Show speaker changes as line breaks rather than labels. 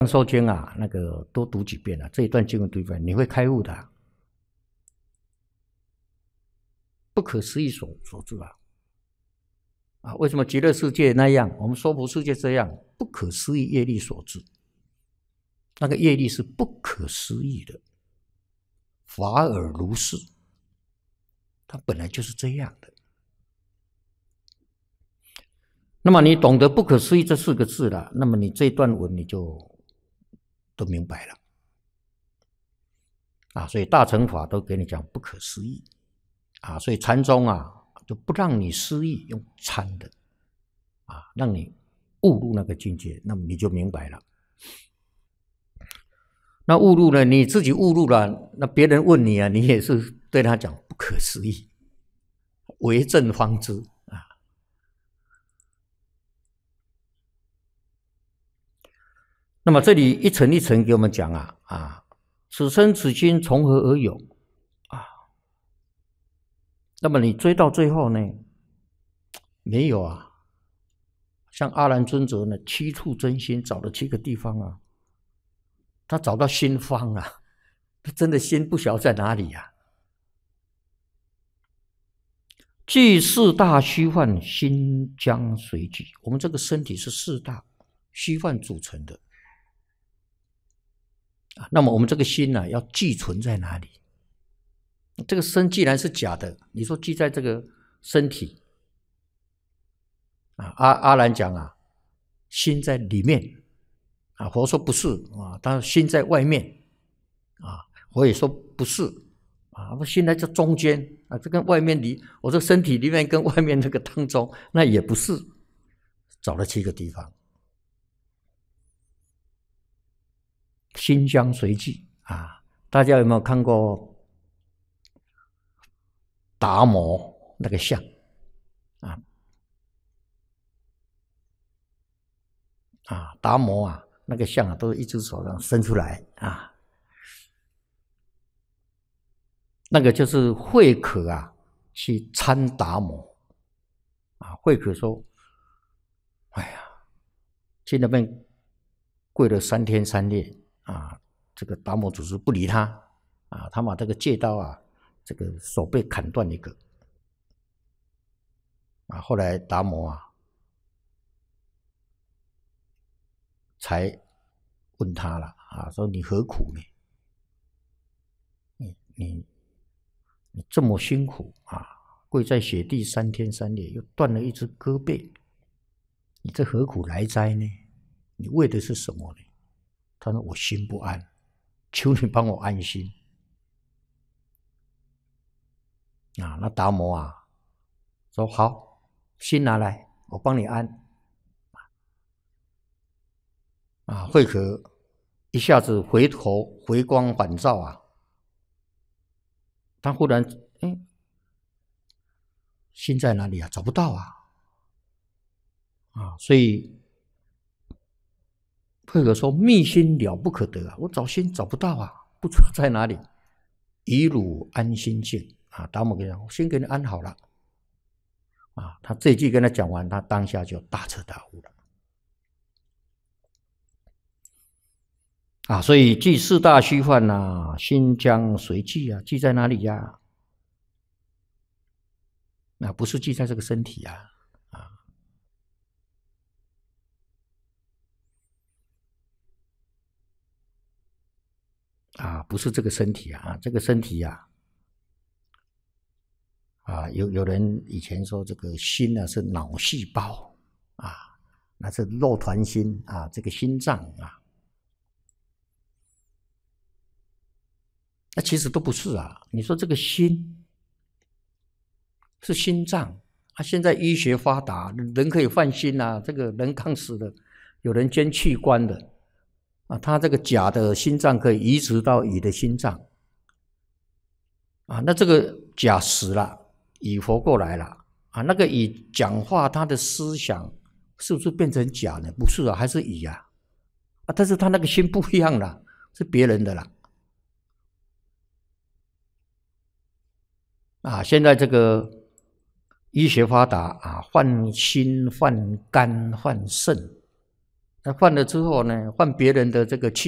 受经啊，那个多读几遍啊，这一段经文读一遍，你会开悟的啊。不可思议所致啊！啊，为什么极乐世界那样，我们娑婆世界这样？不可思议业力所致。那个业力是不可思议的，法尔如是，它本来就是这样的。那么你懂得不可思议这4个字了，那么你这段文你就都明白了啊。所以大乘法都给你讲不可思议啊，所以禅宗啊就不让你思议，用参的啊，让你悟入那个境界，那么你就明白了。那悟入呢，你自己悟入了，那别人问你啊，你也是对他讲不可思议，为证方知啊。那么这里一层一层给我们讲啊，此身此心从何而有啊？那么你追到最后呢，没有啊。像阿难尊者呢，7处真心找了7个地方啊，他找到心方啊，他真的心不晓得在哪里啊。即4大虚幻，心将随聚。我们这个身体是4大虚幻组成的。那么我们这个心呢，要寄存在哪里？这个身既然是假的，你说寄在这个身体啊？阿难讲啊，心在里面啊，佛说不是啊，当然心在外面啊，我也说不是啊，我心在这中间啊，这跟外面里，我这身体里面跟外面那个当中，那也不是，找了7个地方。心将随聚啊！大家有没有看过达摩那个像啊？达摩啊，那个像啊，都是一只手这样伸出来啊。那个就是慧可啊，去参达摩啊。慧可说：“哎呀，去那边跪了3天3夜。”啊，这个达摩祖师不理他啊，他把这个戒刀啊，这个手被砍断一个啊。后来达摩啊，才问他了啊，说你何苦呢？你这么辛苦啊，跪在雪地3天3夜，又断了一只胳膊，你这何苦来哉呢？你为的是什么呢？他说：“我心不安，求你帮我安心。”啊，那达摩啊说：“好，心拿来，我帮你安。”啊，慧可一下子回头回光返照啊，他忽然心在哪里啊？找不到啊！啊，所以慧可说：“密心了不可得啊！我找心找不到啊，不知道在哪里。以汝安心境啊！”达摩跟他讲：“我先给你安好了。”啊，他这句跟他讲完，他当下就大彻大悟了。啊，所以即4大虚幻啊，心将随聚啊，聚在哪里呀？那不是聚在这个身体啊，不是这个身体啊，这个身体啊，有人以前说这个心呢是脑细胞啊，那是肉团心啊，这个心脏啊，那其实都不是啊。你说这个心是心脏啊，现在医学发达，人可以换心啊，这个人抗死的，有人捐器官的啊，他这个假的心脏可以移植到乙的心脏啊，那这个甲死了，乙活过来了啊，那个乙讲话，他的思想是不是变成甲呢？不是啊，还是乙啊，但是他那个心不一样了，是别人的了啊。现在这个医学发达啊，换心、换肝、换肾那换了之后呢，换别人的这个器